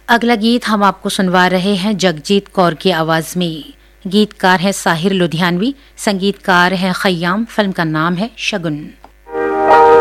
अगला गीत हम आपको सुनवा रहे हैं जगजीत कौर की आवाज में। गीतकार हैं साहिर लुधियानवी, संगीतकार हैं खय्याम। फिल्म का नाम है शगुन।